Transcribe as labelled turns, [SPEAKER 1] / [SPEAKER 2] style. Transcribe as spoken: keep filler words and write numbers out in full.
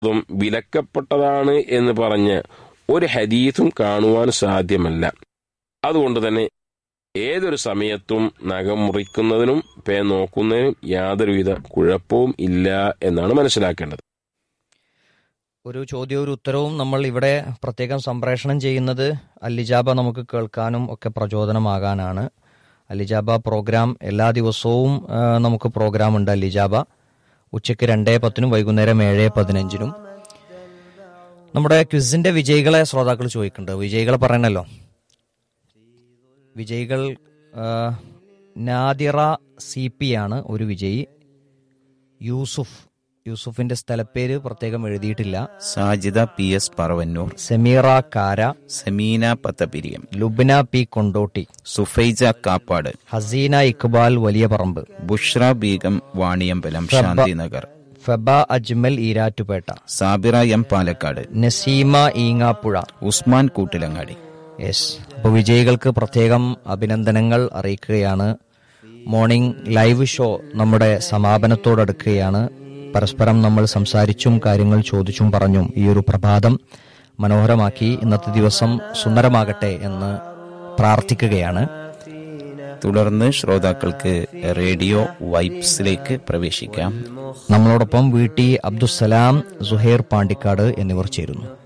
[SPEAKER 1] അതും വിലക്കപ്പെട്ടതാണ് എന്ന് പറഞ്ഞ് ഒരു ഹദീസും കാണുവാൻ സാധ്യമല്ല. അതുകൊണ്ട് തന്നെ ഏതൊരു സമയത്തും നഖം മുറിക്കുന്നതിനും പേ നോക്കുന്നതിനും യാതൊരുവിധ കുഴപ്പവും ഇല്ല എന്നാണ് മനസ്സിലാക്കേണ്ടത്.
[SPEAKER 2] ഒരു ചോദ്യവും ഒരു ഉത്തരവും നമ്മൾ ഇവിടെ പ്രത്യേകം സംപ്രേഷണം ചെയ്യുന്നത് അല്ലിജാബ നമുക്ക് കേൾക്കാനും ഒക്കെ പ്രചോദനമാകാനാണ്. അല്ലിജാബ പ്രോഗ്രാം എല്ലാ ദിവസവും നമുക്ക് പ്രോഗ്രാം ഉണ്ട്. അല്ലിജാബ ഉച്ചയ്ക്ക് രണ്ടേ പത്തിനും വൈകുന്നേരം ഏഴ് പതിനഞ്ചിനും. നമ്മുടെ ക്വിസിന്റെ വിജയികളെ ശ്രോതാക്കൾ ചോദിക്കുന്നുണ്ട്. വിജയികളെ പറയണല്ലോ. വിജയികൾ നാദിറ സി പി ആണ് ഒരു വിജയി. യൂസുഫ്, യൂസുഫിന്റെ സ്ഥലപ്പേര് പ്രത്യേകം എഴുതിയിട്ടില്ല.
[SPEAKER 3] സാജിദ പി എസ് പറവന്നൂർ,
[SPEAKER 2] സമീറ കാര,
[SPEAKER 3] സമീന പത്തപിരിയം,
[SPEAKER 2] ലുബ്ന പി കൊണ്ടോട്ടി,
[SPEAKER 3] സുഫൈജ കാപ്പാട്,
[SPEAKER 2] ഹസീന ഇക്ബാൽ വലിയ പറമ്പ്,
[SPEAKER 3] ബുഷ്ര ബീഗം വാണിയമ്പലം ശാന്തിനഗർ,
[SPEAKER 2] ഫെബ അജ്മൽ ഈരാറ്റുപേട്ട,
[SPEAKER 3] സാബിറ എം പാലക്കാട്,
[SPEAKER 2] നസീമ ഈങ്ങാപ്പുഴ,
[SPEAKER 3] ഉസ്മാൻ കൂട്ടിലങ്ങാടി.
[SPEAKER 2] യെസ്, അപ്പോൾ വിജയികൾക്ക് പ്രത്യേകം അഭിനന്ദനങ്ങൾ അറിയിക്കുകയാണ്. മോർണിംഗ് ലൈവ് ഷോ നമ്മുടെ സമാപനത്തോടടുക്കുകയാണ്. പരസ്പരം നമ്മൾ സംസാരിച്ചും കാര്യങ്ങൾ ചോദിച്ചും പറഞ്ഞും ഈ ഒരു പ്രഭാതം മനോഹരമാക്കി. ഇന്നത്തെ ദിവസം സുന്ദരമാകട്ടെ എന്ന് പ്രാർത്ഥിക്കുകയാണ്.
[SPEAKER 3] തുടർന്ന് ശ്രോതാക്കൾക്ക് റേഡിയോ വൈബ്സിലേക്ക് പ്രവേശിക്കാം.
[SPEAKER 2] നമ്മളോടൊപ്പം വി ടി അബ്ദുസലാം, സുഹൈർ പാണ്ടിക്കാട് എന്നിവർ ചേരുന്നു.